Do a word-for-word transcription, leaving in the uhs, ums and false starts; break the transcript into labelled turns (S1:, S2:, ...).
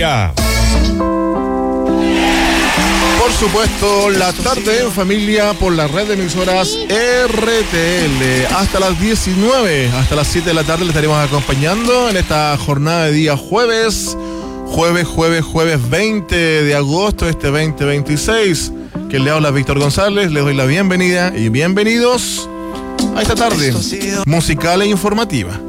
S1: familia.
S2: Por supuesto, la tarde en familia por la red de emisoras R T L. Hasta las diecinueve, hasta las siete de la tarde le estaremos acompañando en esta jornada de día jueves. Jueves, jueves, jueves veinte de agosto, este veinte veintiséis. Que le habla Víctor González, les doy la bienvenida y bienvenidos a esta tarde musical e informativa.